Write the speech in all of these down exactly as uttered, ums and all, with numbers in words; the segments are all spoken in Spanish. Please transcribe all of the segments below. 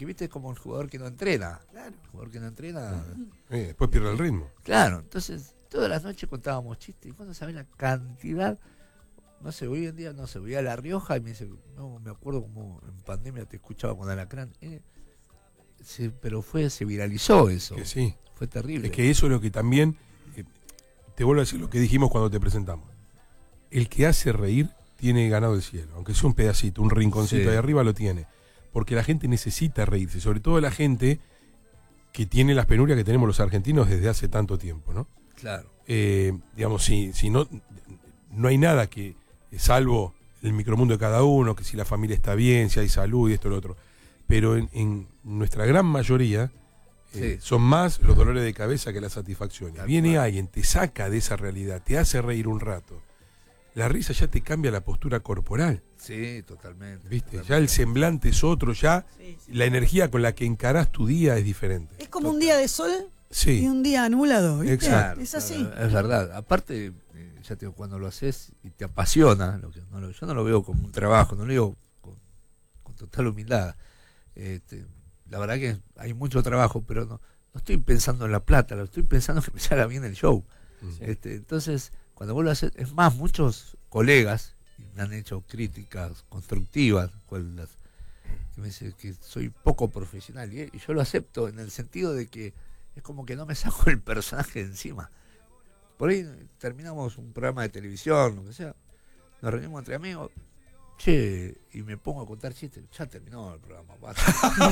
porque viste como un jugador que no entrena. Claro. Un jugador que no entrena. Eh, después pierde el ritmo. Claro, entonces todas las noches contábamos chistes. Y cuando sabés la cantidad, no sé, hoy en día no sé, voy a La Rioja y me dice, no, me acuerdo como en pandemia te escuchaba con Alacrán. Eh, se, pero fue, se viralizó eso. Que sí. Fue terrible. Es que eso es lo que también, eh, te vuelvo a decir lo que dijimos cuando te presentamos. El que hace reír tiene ganado el cielo, aunque sea un pedacito, un rinconcito sí. de arriba lo tiene. Porque la gente necesita reírse, sobre todo la gente que tiene las penurias que tenemos los argentinos desde hace tanto tiempo, ¿no? Claro. Eh, digamos, si, si no, no hay nada que, salvo el micromundo de cada uno, que si la familia está bien, si hay salud y esto y lo otro. Pero en, en nuestra gran mayoría eh, sí. son más los dolores de cabeza que las satisfacciones. Viene alguien, te saca de esa realidad, te hace reír un rato. La risa ya te cambia la postura corporal. Sí, totalmente. ¿Viste? Totalmente. Ya el semblante es otro, ya sí, sí. la energía con la que encarás tu día es diferente. Es como Total. un día de sol sí. y un día anulado, ¿viste? Exacto. Es así. Es verdad. Aparte, eh, ya te digo, cuando lo haces y te apasiona, lo que no lo, yo no lo veo como un trabajo, no lo digo con, con total humildad. Este, la verdad que hay mucho trabajo, pero no, no estoy pensando en la plata, lo estoy pensando en que me salga bien el show. Sí. Este, entonces, cuando vos lo haces, es más, muchos colegas me han hecho críticas constructivas, las, que me dicen que soy poco profesional, y, y yo lo acepto en el sentido de que es como que no me saco el personaje de encima. Por ahí terminamos un programa de televisión, lo que sea, nos reunimos entre amigos, che, y me pongo a contar chistes, ya terminó el programa, basta.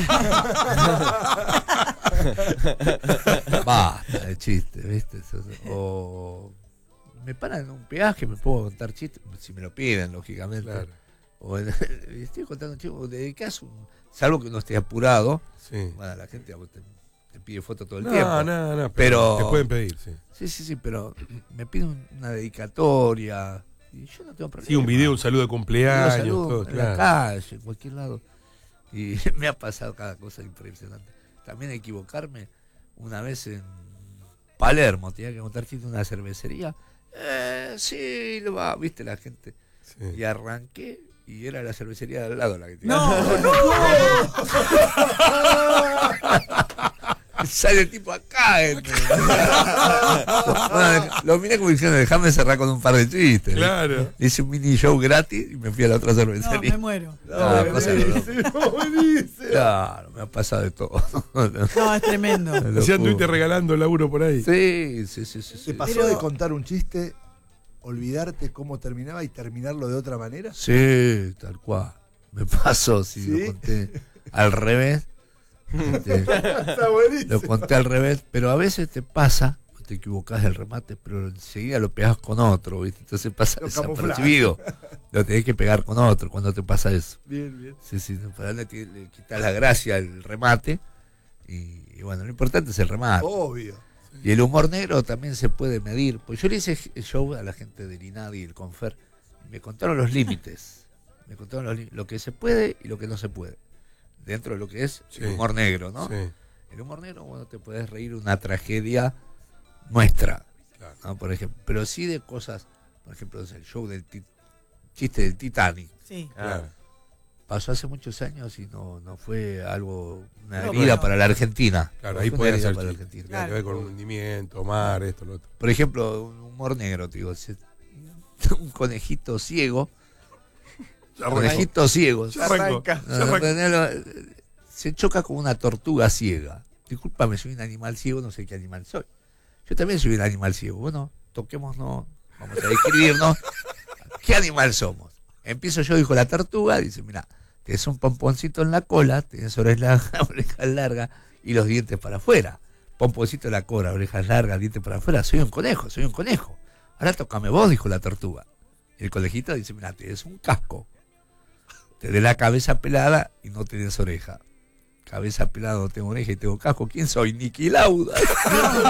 Basta de chistes, ¿viste? O me paran en un peaje, me pongo a contar chistes, si me lo piden, lógicamente. Claro. O en, estoy contando chistes, o dedicás un, salvo que uno esté apurado, sí. bueno, la gente te, te pide fotos todo el no, tiempo. No, no, no, pero, pero te pueden pedir, sí. Sí, sí, sí, pero me piden una dedicatoria. Y yo no tengo problema. Sí, un video, un saludo de cumpleaños, un saludo todo, en claro. la calle, en cualquier lado. Y me ha pasado cada cosa impresionante. También equivocarme una vez en Palermo, tenía que contar chiste en una cervecería. Eh, sí, lo va, viste la gente. Sí. Y arranqué y era la cervecería de al lado la que tenía. No, no. Sale el tipo acá. Eh. Bueno, lo miré como diciendo, déjame cerrar con un par de chistes. Claro. ¿Eh? Hice un mini show gratis y me fui a la otra cervecería. No, me muero. No, no, no, buenísimo, buenísimo. Claro, me ha pasado de todo. No, es tremendo. Decían, estuviste regalando el laburo por ahí. Sí, sí, sí. sí ¿Te sí. pasó Pero... de contar un chiste, olvidarte cómo terminaba y terminarlo de otra manera? Sí, tal cual. Me pasó, sí, ¿Sí? Lo conté al revés. Este, Está buenísimo. Lo conté al revés, pero a veces te pasa, te equivocás del remate, pero enseguida lo pegás con otro, ¿viste? Entonces pasa desapercibido. Lo tenés que pegar con otro cuando te pasa eso. Bien, bien. Sí, sí, para le, le quitas la gracia al remate. Y, y bueno, lo importante es el remate. Obvio. Sí. Y el humor negro también se puede medir. Pues yo le hice el show a la gente del INADI y el Confer. Y me contaron los límites. Me contaron los, lo que se puede y lo que no se puede. Dentro de lo que es sí. el humor negro, ¿no? Sí. El humor negro, bueno, te puedes reír una tragedia nuestra, claro. ¿no? Por ejemplo, pero sí de cosas, por ejemplo, es el show del tit- chiste del Titanic. Sí. Claro. Pasó hace muchos años y no, no fue algo, una no, herida no. para la Argentina. Claro, no ahí puede ser para la Argentina. Claro, que ver con hundimiento, mar, esto, lo otro. Por ejemplo, un humor negro, te digo, un conejito ciego. Conejito ciego. Se arranca. No, no, no, no, se choca con una tortuga ciega. Discúlpame, soy un animal ciego, no sé qué animal soy. Yo también soy un animal ciego. Bueno, toquémonos, vamos a describirnos. ¿Qué animal somos? Empiezo yo, dijo la tortuga, dice, mira, tienes un pomponcito en la cola, tienes orejas orejas largas y los dientes para afuera. Pomponcito en la cola, orejas largas, dientes para afuera. Soy un conejo, soy un conejo. Ahora tócame vos, dijo la tortuga. Y el conejito dice, mira, tienes un casco. Te de la cabeza pelada y no tenés oreja. Cabeza pelada, no tengo oreja y tengo casco. ¿Quién soy? Niki Lauda.